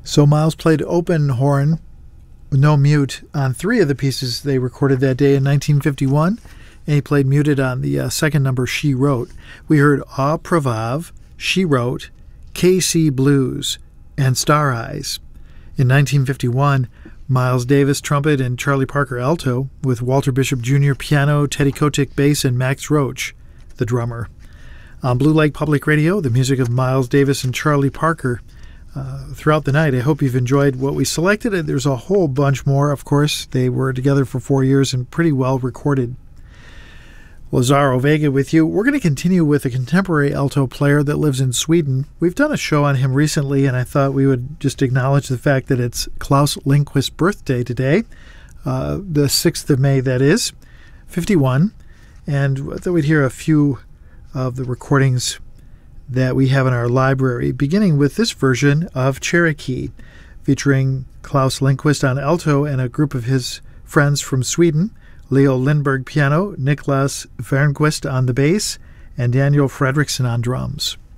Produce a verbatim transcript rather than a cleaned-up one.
So Miles played open horn, no mute, on three of the pieces they recorded that day in nineteen fifty-one, and he played muted on the uh, second number, She Wrote. We heard Au Pravave, She Wrote, K C Blues, and Star Eyes. In nineteen fifty-one, Miles Davis trumpet and Charlie Parker alto, with Walter Bishop Junior piano, Teddy Kotick bass, and Max Roach, the drummer. On Blue Lake Public Radio, the music of Miles Davis and Charlie Parker. Uh, throughout the night, I hope you've enjoyed what we selected. There's a whole bunch more, of course. They were together for four years and pretty well recorded. Lazaro Vega with you. We're going to continue with a contemporary alto player that lives in Sweden. We've done a show on him recently, and I thought we would just acknowledge the fact that it's Klaus Lindquist's birthday today, uh, the sixth of May, that is, fifty-one. And I thought we'd hear a few of the recordings that we have in our library, beginning with this version of Cherokee, featuring Klaus Lindquist on alto and a group of his friends from Sweden, Leo Lindberg piano, Niklas Wernquist on the bass, and Daniel Fredriksson on drums.